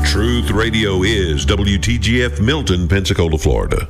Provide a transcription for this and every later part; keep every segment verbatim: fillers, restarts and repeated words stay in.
Truth Radio is W T G F Milton, Pensacola, Florida.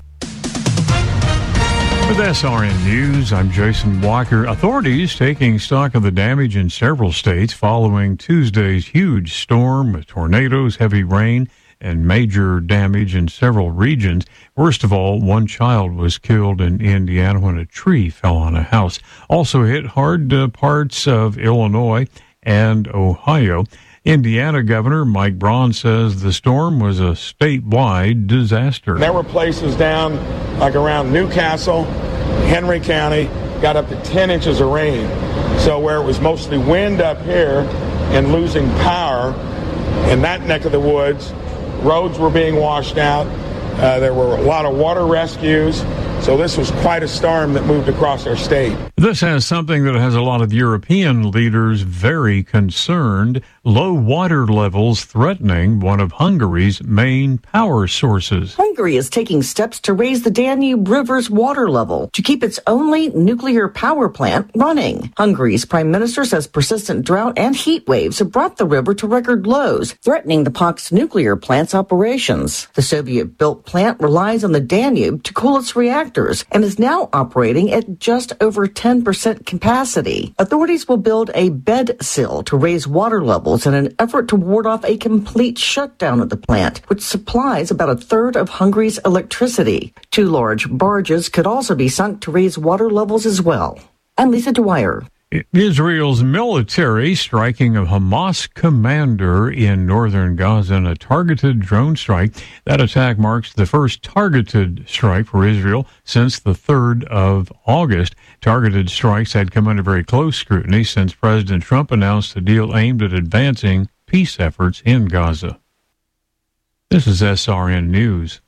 With S R N News, I'm Jason Walker. Authorities taking stock of the damage in several states following Tuesday's huge storm with tornadoes, heavy rain, and major damage in several regions. Worst of all, one child was killed in Indiana when a tree fell on a house. Also hit hard uh, parts of Illinois and Ohio. Indiana Governor Mike Braun says the storm was a statewide disaster. There were places down like around Newcastle, Henry County, got up to ten inches of rain. So where it was mostly wind up here and losing power in that neck of the woods, roads were being washed out. Uh, there were a lot of water rescues. So this was quite a storm that moved across our state. This has something that has a lot of European leaders very concerned. Low water levels threatening one of Hungary's main power sources. Hungary is taking steps to raise the Danube River's water level to keep its only nuclear power plant running. Hungary's prime minister says persistent drought and heat waves have brought the river to record lows, threatening the pact's nuclear plant's operations. The Soviet-built plant relies on the Danube to cool its reactors and is now operating at just over ten percent capacity. Authorities will build a bed sill to raise water levels in an effort to ward off a complete shutdown of the plant, which supplies about a third of Hungary's electricity. Two large barges could also be sunk to raise water levels as well. I'm Lisa Dwyer. Israel's military striking a Hamas commander in northern Gaza in a targeted drone strike. That attack marks the first targeted strike for Israel since the third of August. Targeted strikes had come under very close scrutiny since President Trump announced a deal aimed at advancing peace efforts in Gaza. This is S R N News.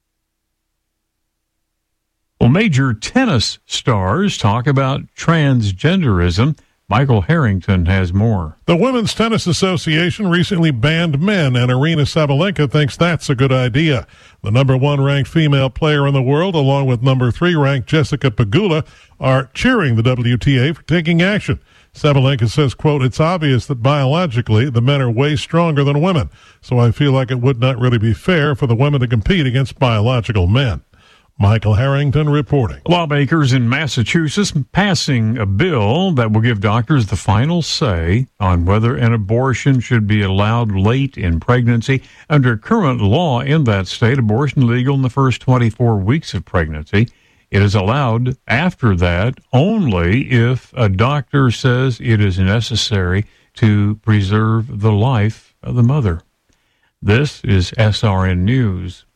Well, major tennis stars talk about transgenderism. Michael Harrington has more. The Women's Tennis Association recently banned men, and Aryna Sabalenka thinks that's a good idea. The number one ranked female player in the world, along with number three ranked Jessica Pegula, are cheering the W T A for taking action. Sabalenka says, quote, "It's obvious that biologically the men are way stronger than women, so I feel like it would not really be fair for the women to compete against biological men." Michael Harrington reporting. Lawmakers in Massachusetts passing a bill that will give doctors the final say on whether an abortion should be allowed late in pregnancy. Under current law in that state, abortion legal in the first twenty-four weeks of pregnancy. It is allowed after that only if a doctor says it is necessary to preserve the life of the mother. This is S R N News.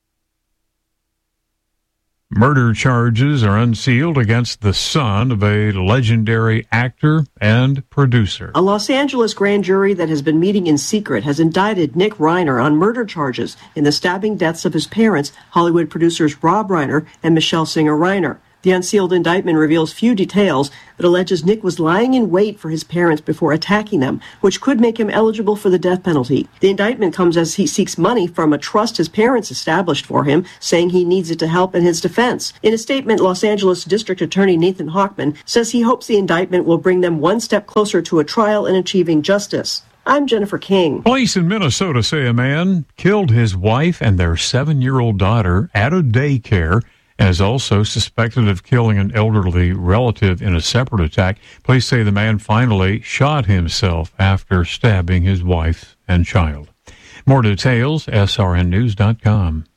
Murder charges are unsealed against the son of a legendary actor and producer. A Los Angeles grand jury that has been meeting in secret has indicted Nick Reiner on murder charges in the stabbing deaths of his parents, Hollywood producers Rob Reiner and Michelle Singer Reiner. The unsealed indictment reveals few details, but alleges Nick was lying in wait for his parents before attacking them, which could make him eligible for the death penalty. The indictment comes as he seeks money from a trust his parents established for him, saying he needs it to help in his defense. In a statement, Los Angeles District Attorney Nathan Hochman says he hopes the indictment will bring them one step closer to a trial and achieving justice. I'm Jennifer King. Police in Minnesota say a man killed his wife and their seven-year-old daughter at a daycare, and is also suspected of killing an elderly relative in a separate attack. Police say the man finally shot himself after stabbing his wife and child. More details, S R N news dot com.